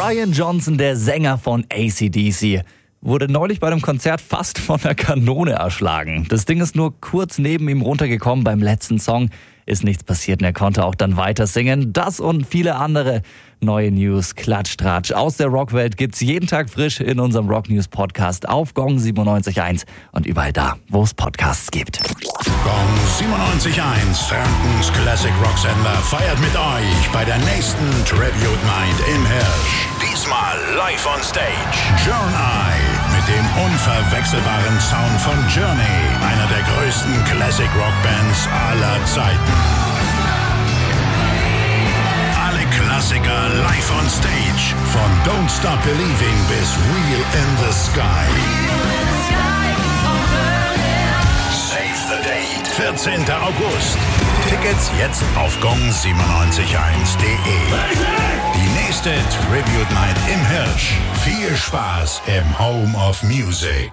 Brian Johnson, der Sänger von AC/DC, wurde neulich bei einem Konzert fast von einer Kanone erschlagen. Das Ding ist nur kurz neben ihm runtergekommen beim letzten Song. Ist nichts passiert und er konnte auch dann weiter singen. Das und viele andere neue News, Klatsch-Tratsch aus der Rockwelt gibt's jeden Tag frisch in unserem Rock News Podcast auf Gong 97.1 und überall da, wo es Podcasts gibt. Gong 97.1, Frankens Classic Rock Sender, feiert mit euch bei der nächsten Tribute Night im Hirsch. Diesmal live on stage. Journey mit dem unverwechselbaren Sound von Journey, einer der größten Classic Rock Bands aller Zeiten. Alle Klassiker live on stage, von Don't Stop Believing bis Wheel in the Sky. Save the date, 14. August. Tickets jetzt auf gong971.de. Die nächste Tribute Night im Hirsch. Viel Spaß im Home of Music.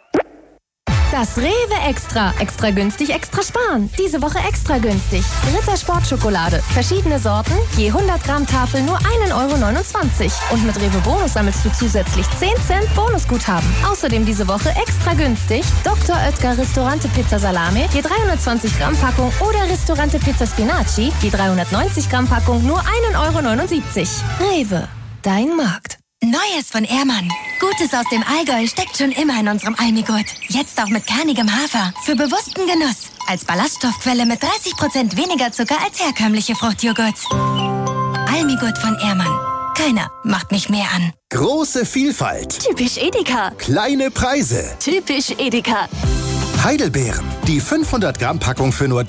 Das Rewe Extra. Extra günstig, extra sparen. Diese Woche extra günstig. Ritter Sportschokolade. Verschiedene Sorten. Je 100 Gramm Tafel nur 1,29 €. Und mit Rewe Bonus sammelst du zusätzlich 10 Cent Bonusguthaben. Außerdem diese Woche extra günstig. Dr. Oetker Ristorante Pizza Salame. Je 320 Gramm Packung. Oder Ristorante Pizza Spinaci. Je 390 Gramm Packung nur 1,79 €. Rewe. Dein Markt. Neues von Ehrmann. Gutes aus dem Allgäu steckt schon immer in unserem Almigurt. Jetzt auch mit kernigem Hafer. Für bewussten Genuss. Als Ballaststoffquelle mit 30% weniger Zucker als herkömmliche Fruchtjoghurts. Almigurt von Ehrmann. Keiner macht mich mehr an. Große Vielfalt. Typisch Edeka. Kleine Preise. Typisch Edeka. Heidelbeeren. Die 500 Gramm Packung für nur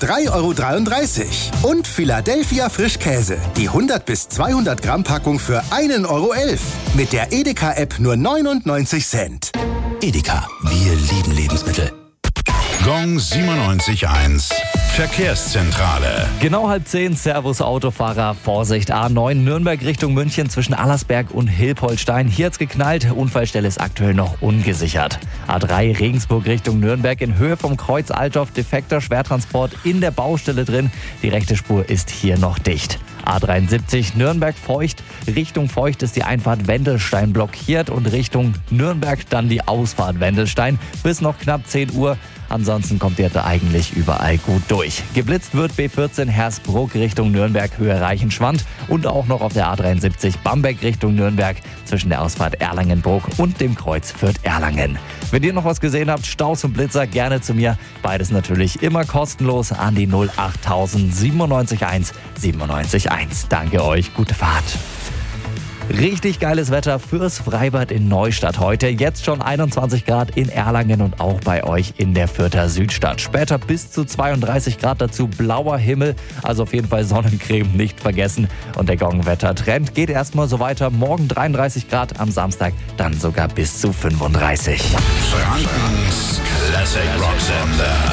3,33 €. Und Philadelphia Frischkäse. Die 100 bis 200 Gramm Packung für 1,11 €. Mit der Edeka-App nur 99 Cent. Edeka, wir lieben Lebensmittel. Gong 97.1, Verkehrszentrale. Genau 9:30, Servus Autofahrer, Vorsicht, A9 Nürnberg Richtung München zwischen Allersberg und Hilpoltstein. Hier hat's geknallt, Unfallstelle ist aktuell noch ungesichert. A3 Regensburg Richtung Nürnberg in Höhe vom Kreuz Altdorf, defekter Schwertransport in der Baustelle drin. Die rechte Spur ist hier noch dicht. A73 Nürnberg-Feucht. Richtung Feucht ist die Einfahrt Wendelstein blockiert und Richtung Nürnberg dann die Ausfahrt Wendelstein bis noch knapp 10 Uhr. Ansonsten kommt ihr da eigentlich überall gut durch. Geblitzt wird B14 Hersbruck Richtung Nürnberg, Höhe Reichenschwand und auch noch auf der A73 Bamberg Richtung Nürnberg zwischen der Ausfahrt Erlangenbruck und dem Kreuz Fürth-Erlangen. Wenn ihr noch was gesehen habt, Staus und Blitzer, gerne zu mir. Beides natürlich immer kostenlos an die 08000 971 971. Danke euch, gute Fahrt. Richtig geiles Wetter fürs Freibad in Neustadt heute. Jetzt schon 21 Grad in Erlangen und auch bei euch in der Fürther Südstadt. Später bis zu 32 Grad, dazu blauer Himmel. Also auf jeden Fall Sonnencreme nicht vergessen. Und der Gong-Wetter-Trend geht erstmal so weiter. Morgen 33 Grad, am Samstag dann sogar bis zu 35. Frankens Classic Rock Sender.